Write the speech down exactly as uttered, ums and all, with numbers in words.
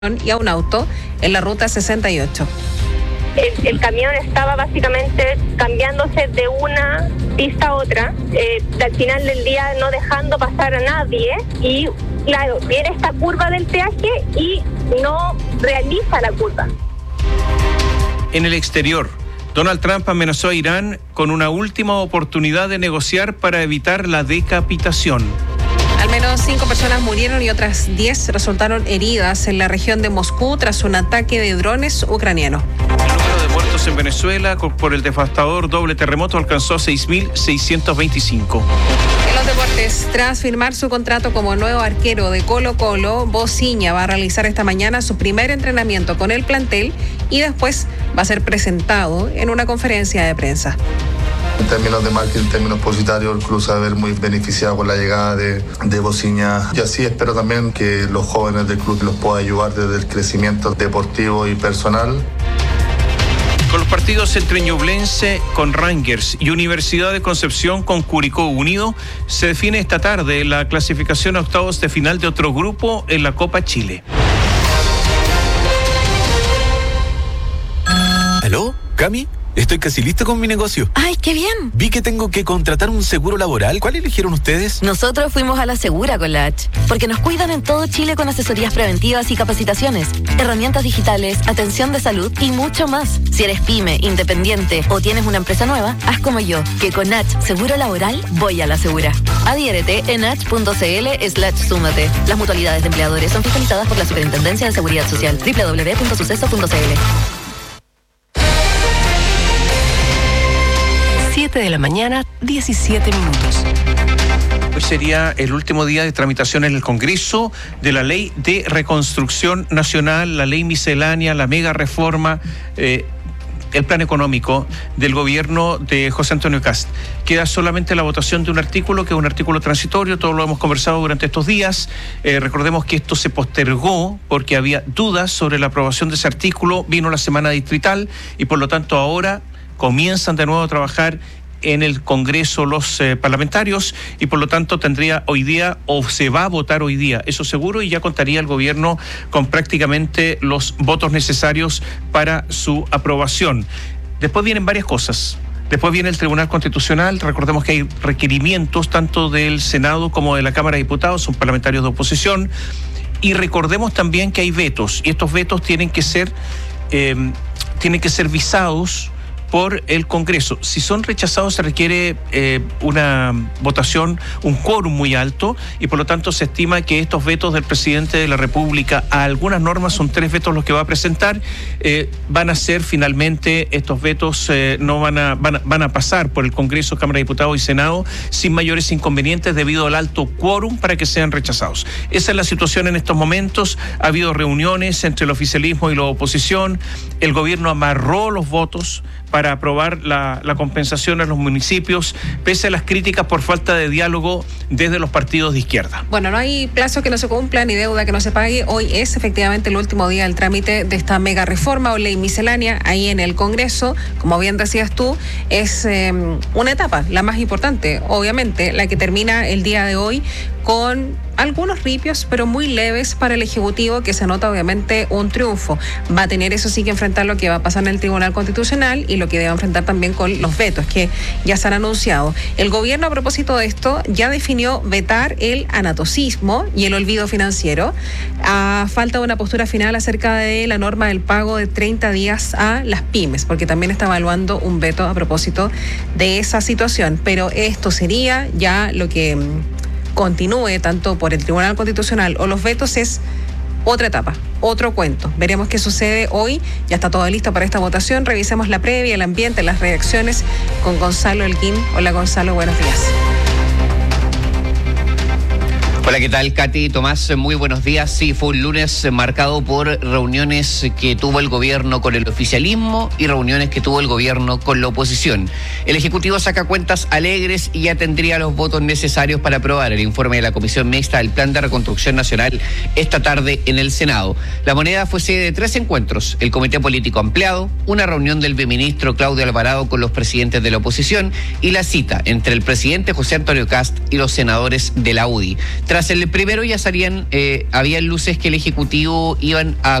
y a un auto en la ruta sesenta y ocho. El, el camión estaba básicamente cambiándose de una pista a otra, eh, al final del día no dejando pasar a nadie, y claro, viene esta curva del peaje y no realiza la curva. En el exterior, Donald Trump amenazó a Irán con una última oportunidad de negociar para evitar la decapitación. Al menos cinco personas murieron y otras diez resultaron heridas en la región de Moscú tras un ataque de drones ucraniano. El número de muertos en Venezuela por el devastador doble terremoto alcanzó seis mil seiscientos veinticinco. En los deportes, tras firmar su contrato como nuevo arquero de Colo-Colo, Bociña va a realizar esta mañana su primer entrenamiento con el plantel y después va a ser presentado en una conferencia de prensa. En términos de marketing, en términos publicitarios, el club se va a ver muy beneficiado con la llegada de, de Bociña. Y así espero también que los jóvenes del club los pueda ayudar desde el crecimiento deportivo y personal. Con los partidos entre Ñublense con Rangers y Universidad de Concepción con Curicó Unido, se define esta tarde la clasificación a octavos de final de otro grupo en la Copa Chile. ¿Aló? ¿Cami? Estoy casi listo con mi negocio. ¡Ay, qué bien! Vi que tengo que contratar un seguro laboral. ¿Cuál eligieron ustedes? Nosotros fuimos a la Segura con la H, porque nos cuidan en todo Chile con asesorías preventivas y capacitaciones, herramientas digitales, atención de salud y mucho más. Si eres pyme, independiente o tienes una empresa nueva, haz como yo, que con H Seguro Laboral voy a la Segura. Adhiérete en h.cl slash súmate. Las mutualidades de empleadores son fiscalizadas por la Superintendencia de Seguridad Social. doble u doble u doble u punto suceso punto c l. siete de la mañana, diecisiete minutos. Hoy sería el último día de tramitación en el Congreso de la Ley de Reconstrucción Nacional, la Ley Miscelánea, la mega reforma, eh, el plan económico del gobierno de José Antonio Kast. Queda solamente la votación de un artículo, que es un artículo transitorio, todo lo hemos conversado durante estos días. Eh, recordemos que esto se postergó porque había dudas sobre la aprobación de ese artículo, vino la semana distrital y por lo tanto ahora comienzan de nuevo a trabajar en el Congreso los eh, parlamentarios y por lo tanto tendría hoy día o se va a votar hoy día, eso seguro, y ya contaría el gobierno con prácticamente los votos necesarios para su aprobación. Después vienen varias cosas. Después viene el Tribunal Constitucional. Recordemos que hay requerimientos tanto del Senado como de la Cámara de Diputados, son parlamentarios de oposición, y recordemos también que hay vetos y estos vetos tienen que ser eh, tienen que ser visados por el Congreso. Si son rechazados se requiere eh, una votación, un quórum muy alto y por lo tanto se estima que estos vetos del presidente de la República a algunas normas, son tres vetos los que va a presentar, eh, van a ser finalmente, estos vetos eh, no van a, van a van a pasar por el Congreso, Cámara de Diputados y Senado sin mayores inconvenientes debido al alto quórum para que sean rechazados. Esa es la situación en estos momentos. Ha habido reuniones entre el oficialismo y la oposición. El gobierno amarró los votos para aprobar la, la compensación a los municipios, pese a las críticas por falta de diálogo desde los partidos de izquierda. Bueno, no hay plazo que no se cumpla ni deuda que no se pague. Hoy es efectivamente el último día del trámite de esta mega reforma o ley miscelánea ahí en el Congreso. Como bien decías tú, es eh, una etapa, la más importante, obviamente, la que termina el día de hoy con algunos ripios, pero muy leves para el Ejecutivo, que se nota obviamente un triunfo. Va a tener eso sí que enfrentar lo que va a pasar en el Tribunal Constitucional y lo que debe enfrentar también con los vetos que ya se han anunciado. El gobierno, a propósito de esto, ya definió vetar el anatocismo y el olvido financiero, a falta de una postura final acerca de la norma del pago de treinta días a las pymes, porque también está evaluando un veto a propósito de esa situación. Pero esto sería ya lo que continúe tanto por el Tribunal Constitucional o los vetos, es otra etapa, otro cuento. Veremos qué sucede hoy. Ya está todo listo para esta votación. Revisemos la previa, el ambiente, las reacciones con Gonzalo Elguín. Hola Gonzalo, buenos días. Hola, ¿qué tal, Katy? Tomás, muy buenos días. Sí, fue un lunes marcado por reuniones que tuvo el gobierno con el oficialismo y reuniones que tuvo el gobierno con la oposición. El Ejecutivo saca cuentas alegres y ya tendría los votos necesarios para aprobar el informe de la Comisión Mixta del Plan de Reconstrucción Nacional esta tarde en el Senado. La moneda fue sede de tres encuentros: el Comité Político Ampliado, una reunión del viceministro Claudio Alvarado con los presidentes de la oposición y la cita entre el presidente José Antonio Kast y los senadores de la U D I. Tras Tras el primero ya salían, eh, había luces que el Ejecutivo iban a